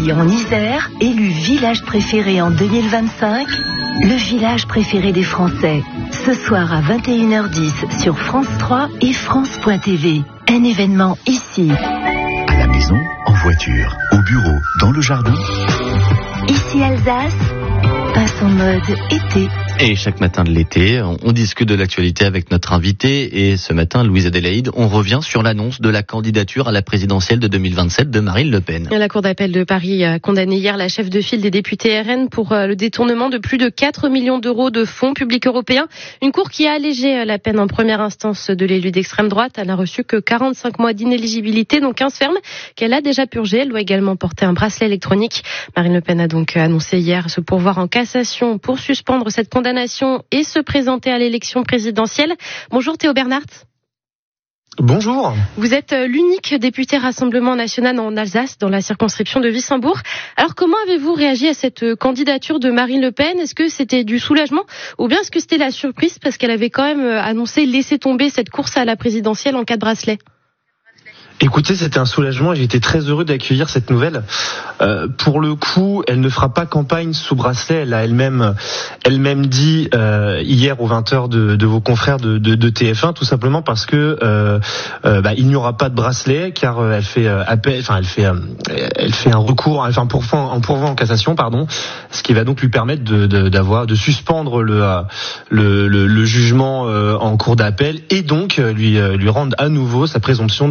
Bouilly en Isère, élu village préféré en 2025, le village préféré des Français. Ce soir à 21h10 sur France 3 et France.tv. Un événement ici. À la maison, en voiture, au bureau, dans le jardin. Ici Alsace passe en mode été. Et chaque matin de l'été, on discute de l'actualité avec notre invité. Et ce matin, Louise Adélaïde, on revient sur l'annonce de la candidature à la présidentielle de 2027 de Marine Le Pen. La Cour d'appel de Paris a condamné hier la chef de file des députés RN pour le détournement de plus de 4 millions d'euros de fonds publics européens. Une cour qui a allégé la peine en première instance de l'élu d'extrême droite. Elle n'a reçu que 45 mois d'inéligibilité, donc 15 fermes qu'elle a déjà purgées. Elle doit également porter un bracelet électronique. Marine Le Pen a donc annoncé hier se pourvoir en cassation pour suspendre cette condamnation et se présenter à l'élection présidentielle. Bonjour Théo Bernard. Bonjour. Vous êtes l'unique député Rassemblement National en Alsace, dans la circonscription de Wissembourg. Alors comment avez-vous réagi à cette candidature de Marine Le Pen ? Est-ce que c'était du soulagement ou bien est-ce que c'était la surprise parce qu'elle avait quand même annoncé laisser tomber cette course à la présidentielle en cas de bracelet ? Écoutez, c'était un soulagement et j'ai été très heureux d'accueillir cette nouvelle. Pour le coup, elle ne fera pas campagne sous bracelet. Elle a elle-même dit hier aux 20h de vos confrères de TF1, tout simplement parce que il n'y aura pas de bracelet car elle fait appel, elle fait un recours, en pourvoi en cassation, ce qui va donc lui permettre de suspendre le jugement en cour d'appel et donc lui rendre à nouveau sa présomption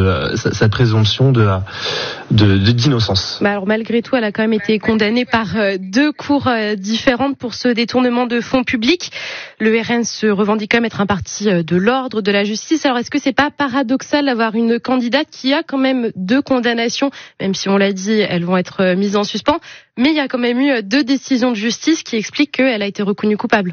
d'innocence. Alors malgré tout, elle a quand même été condamnée par deux cours différentes pour ce détournement de fonds publics. Le RN se revendique quand même être un parti de l'ordre, de la justice. Alors est-ce que c'est pas paradoxal d'avoir une candidate qui a quand même deux condamnations, même si on l'a dit, elles vont être mises en suspens, mais il y a quand même eu deux décisions de justice qui expliquent qu'elle a été reconnue coupable.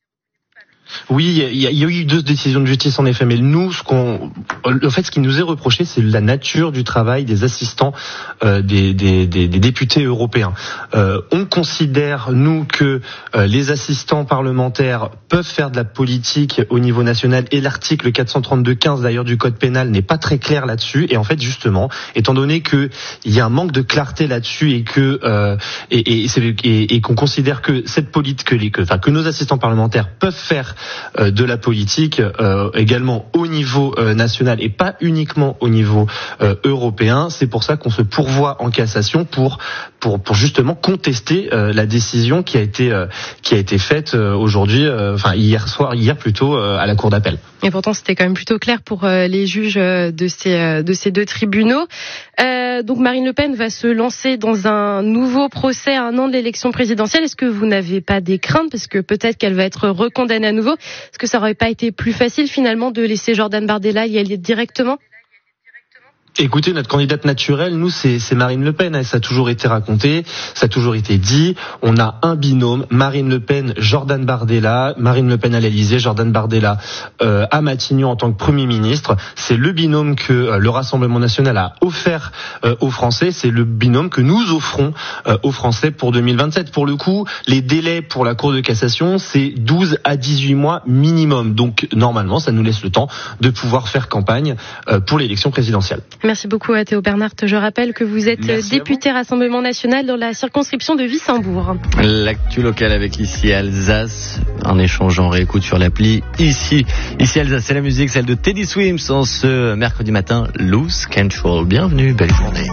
Oui, il y a eu deux décisions de justice en effet, mais nous, ce qui nous est reproché, c'est la nature du travail des assistants des députés européens. On considère, nous, que les assistants parlementaires peuvent faire de la politique au niveau national et l'article 432-15 d'ailleurs du code pénal n'est pas très clair là-dessus. Et en fait, justement, étant donné que il y a un manque de clarté là-dessus et que et qu'on considère que cette politique, que nos assistants parlementaires peuvent faire de la politique également au niveau national et pas uniquement au niveau européen. C'est pour ça qu'on se pourvoit en cassation pour justement contester la décision qui a été faite aujourd'hui, hier plutôt à la cour d'appel. Et pourtant c'était quand même plutôt clair pour les juges de ces deux tribunaux. Donc Marine Le Pen va se lancer dans un nouveau procès à 1 an de l'élection présidentielle. Est-ce que vous n'avez pas des craintes parce que peut-être qu'elle va être recondamnée à nouveau? Est-ce que ça aurait pas été plus facile finalement de laisser Jordan Bardella y aller directement? Écoutez, notre candidate naturelle, nous, c'est Marine Le Pen. Ça a toujours été raconté, ça a toujours été dit. On a un binôme, Marine Le Pen, Jordan Bardella. Marine Le Pen à l'Élysée, Jordan Bardella à Matignon en tant que Premier ministre. C'est le binôme que le Rassemblement national a offert aux Français. C'est le binôme que nous offrons aux Français pour 2027. Pour le coup, les délais pour la Cour de cassation, c'est 12 à 18 mois minimum. Donc, normalement, ça nous laisse le temps de pouvoir faire campagne pour l'élection présidentielle. Merci beaucoup à Théo Bernard. Je rappelle que vous êtes député Rassemblement National dans la circonscription de Wissembourg. L'actu locale avec Ici Alsace, un échange en réécoute sur l'appli Ici Alsace, c'est la musique, celle de Teddy Swims en ce mercredi matin, Loose Control. Bienvenue, belle journée.